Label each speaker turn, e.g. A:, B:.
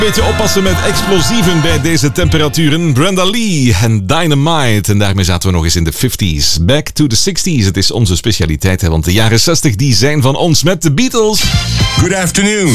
A: Beetje oppassen met explosieven bij deze temperaturen. Brenda Lee en Dynamite. En daarmee zaten we nog eens in de 50s. Back to the 60s. Het is onze specialiteit, hè, want de jaren 60 die zijn van ons met de Beatles.
B: Good afternoon.